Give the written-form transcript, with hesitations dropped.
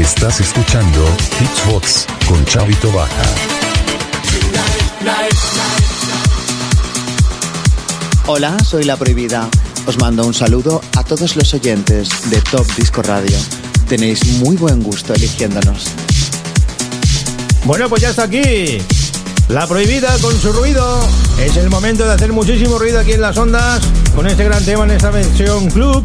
Estás escuchando Hitsbox con Chavito Baja. Hola, soy La Prohibida. Os mando un saludo a todos los oyentes de Top Disco Radio. Tenéis muy buen gusto eligiéndonos. Bueno, pues ya está aquí La Prohibida con su ruido. Es el momento de hacer muchísimo ruido aquí en las ondas con este gran tema en esta versión club